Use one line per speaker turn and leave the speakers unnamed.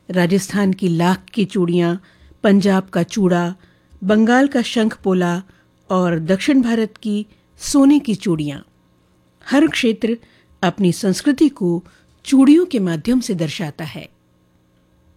राजस्थान की लाख की चूड़ियाँ, पंजाब का चूड़ा, बंगाल का शंख पोला और दक्षिण भारत की सोने की चूड़ियाँ। हर क्षेत्र अपनी संस्कृति को चूड़ियों के माध्यम से दर्शाता है।